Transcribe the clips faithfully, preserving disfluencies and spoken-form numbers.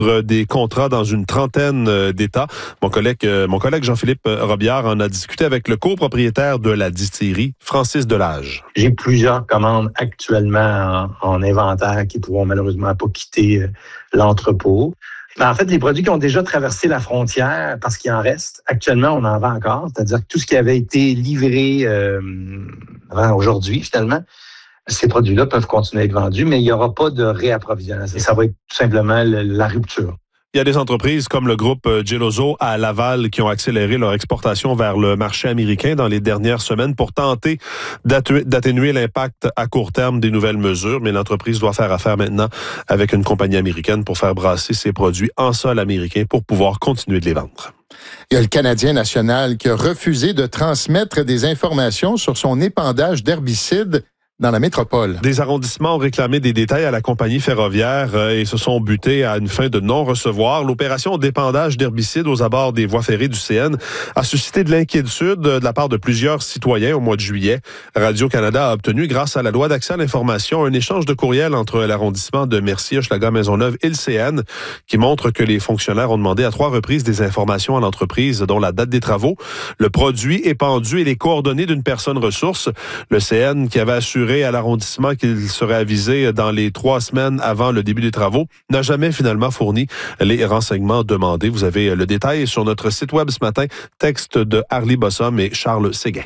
des contrats dans une trentaine d'États. Mon collègue, mon collègue Jean-Philippe Robillard en a discuté avec le copropriétaire de la distillerie, Francis Delage. J'ai plusieurs commandes actuellement en, en inventaire qui ne pourront malheureusement pas quitter l'entrepôt. Mais en fait, les produits qui ont déjà traversé la frontière, parce qu'il en reste, actuellement, on en vend encore. C'est-à-dire que tout ce qui avait été livré euh, avant aujourd'hui, finalement, ces produits-là peuvent continuer à être vendus, mais il n'y aura pas de réapprovisionnement. Ça va être tout simplement le, la rupture. Il y a des entreprises comme le groupe Geloso à Laval qui ont accéléré leur exportation vers le marché américain dans les dernières semaines pour tenter d'atténuer l'impact à court terme des nouvelles mesures. Mais l'entreprise doit faire affaire maintenant avec une compagnie américaine pour faire brasser ses produits en sol américain pour pouvoir continuer de les vendre. Il y a le Canadien national qui a refusé de transmettre des informations sur son épandage d'herbicides dans la métropole. Des arrondissements ont réclamé des détails à la compagnie ferroviaire euh, et se sont butés à une fin de non-recevoir. L'opération d'épandage d'herbicides aux abords des voies ferrées du C N a suscité de l'inquiétude de la part de plusieurs citoyens au mois de juillet. Radio-Canada a obtenu, grâce à la loi d'accès à l'information, un échange de courriel entre l'arrondissement de Mercier, Hochelaga-Maisonneuve et le C N qui montre que les fonctionnaires ont demandé à trois reprises des informations à l'entreprise, dont la date des travaux, le produit épandu et les coordonnées d'une personne ressource. Le C N, qui avait assuré à l'arrondissement qu'il serait avisé dans les trois semaines avant le début des travaux, n'a jamais finalement fourni les renseignements demandés. Vous avez le détail sur notre site web ce matin, texte de Harley Bossum et Charles Séguin.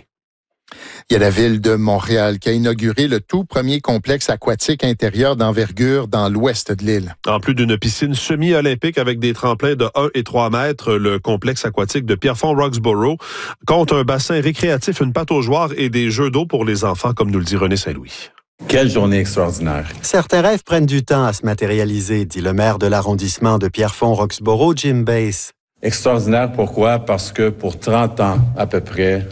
Il y a la ville de Montréal qui a inauguré le tout premier complexe aquatique intérieur d'envergure dans l'ouest de l'île. En plus d'une piscine semi-olympique avec des tremplins de un et trois mètres, le complexe aquatique de Pierrefonds-Roxborough compte un bassin récréatif, une pataugeoire et des jeux d'eau pour les enfants, comme nous le dit René Saint-Louis. Quelle journée extraordinaire. Certains rêves prennent du temps à se matérialiser, dit le maire de l'arrondissement de Pierrefonds-Roxborough, Jim Bass. Extraordinaire, pourquoi? Parce que pour trente ans à peu près,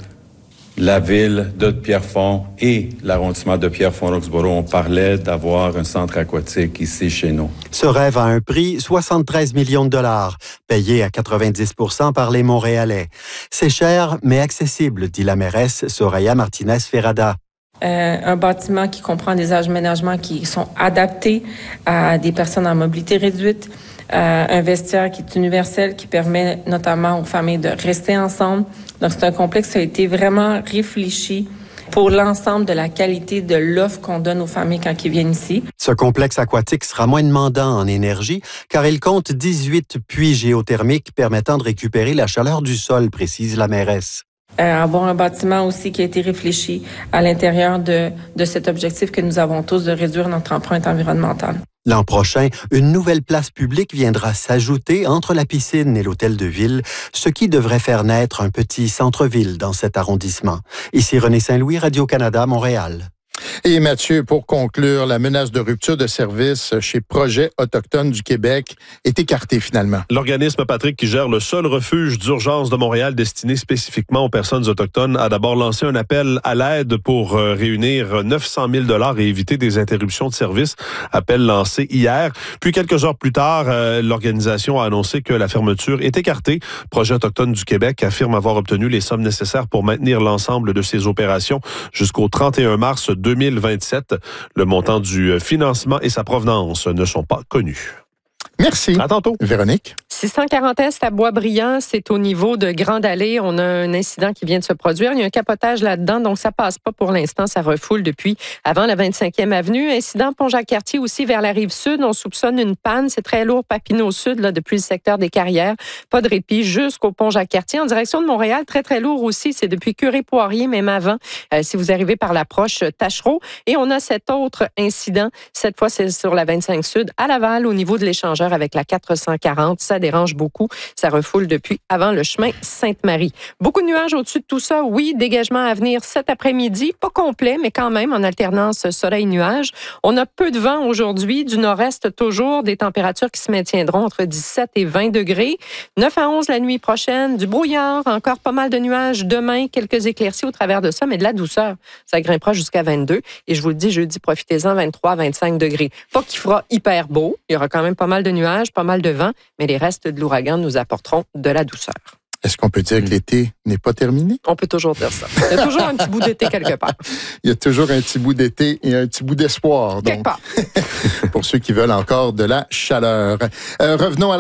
la ville de Pierrefonds et l'arrondissement de Pierrefonds-Roxborough, on parlait d'avoir un centre aquatique ici chez nous. Ce rêve a un prix, soixante-treize millions de dollars, payé à quatre-vingt-dix pour cent par les Montréalais. C'est cher, mais accessible, dit la mairesse Soraya Martinez-Ferrada. Euh, un bâtiment qui comprend des aménagements qui sont adaptés à des personnes en mobilité réduite, euh, un vestiaire qui est universel, qui permet notamment aux familles de rester ensemble. Donc, c'est un complexe qui a été vraiment réfléchi pour l'ensemble de la qualité de l'offre qu'on donne aux familles quand ils viennent ici. Ce complexe aquatique sera moins demandant en énergie car il compte dix-huit puits géothermiques permettant de récupérer la chaleur du sol, précise la mairesse. Euh, avoir un bâtiment aussi qui a été réfléchi à l'intérieur de, de cet objectif que nous avons tous de réduire notre empreinte environnementale. L'an prochain, une nouvelle place publique viendra s'ajouter entre la piscine et l'hôtel de ville, ce qui devrait faire naître un petit centre-ville dans cet arrondissement. Ici René Saint-Louis, Radio-Canada, Montréal. Et Mathieu, pour conclure, la menace de rupture de service chez Projet autochtone du Québec est écartée finalement. L'organisme, Patrick, qui gère le seul refuge d'urgence de Montréal destiné spécifiquement aux personnes autochtones, a d'abord lancé un appel à l'aide pour euh, réunir neuf cent mille dollars et éviter des interruptions de service. Appel lancé hier. Puis quelques heures plus tard, euh, l'organisation a annoncé que la fermeture est écartée. Projet autochtone du Québec affirme avoir obtenu les sommes nécessaires pour maintenir l'ensemble de ses opérations jusqu'au trente et un mars deux mille vingt-sept. Le montant du financement et sa provenance ne sont pas connus. Merci. À tantôt. Véronique. six cent quarante Est à Boisbriand, c'est au niveau de Grande Allée. On a un incident qui vient de se produire. Il y a un capotage là-dedans, donc ça passe pas pour l'instant. Ça refoule depuis avant la vingt-cinquième avenue. Incident Pont-Jacques-Cartier aussi vers la rive sud. On soupçonne une panne. C'est très lourd, Papineau Sud, là, depuis le secteur des Carrières. Pas de répit jusqu'au Pont-Jacques-Cartier. En direction de Montréal, très, très lourd aussi. C'est depuis Curé-Poirier, même avant, euh, si vous arrivez par l'approche Tachereau. Et on a cet autre incident. Cette fois, c'est sur la vingt-cinq Sud, à Laval, au niveau de l'échangeur avec la quatre cent quarante. Ça dérange beaucoup. Ça refoule depuis avant le chemin Sainte-Marie. Beaucoup de nuages au-dessus de tout ça. Oui, dégagement à venir cet après-midi. Pas complet, mais quand même en alternance soleil-nuage. On a peu de vent aujourd'hui. Du nord-est, toujours des températures qui se maintiendront entre dix-sept et vingt degrés. neuf à onze la nuit prochaine. Du brouillard, encore pas mal de nuages. Demain, quelques éclaircies au travers de ça, mais de la douceur. Ça grimpera jusqu'à vingt-deux. Et je vous le dis, jeudi, profitez-en, vingt-trois à vingt-cinq degrés. Pas qu'il fera hyper beau. Il y aura quand même pas mal de nuages, pas mal de vent, mais les restes de l'ouragan nous apporteront de la douceur. Est-ce qu'on peut dire que l'été n'est pas terminé? On peut toujours dire ça. Il y a toujours un petit bout d'été quelque part. Il y a toujours un petit bout d'été et un petit bout d'espoir. Quelque donc, part. pour ceux qui veulent encore de la chaleur. Euh, revenons à la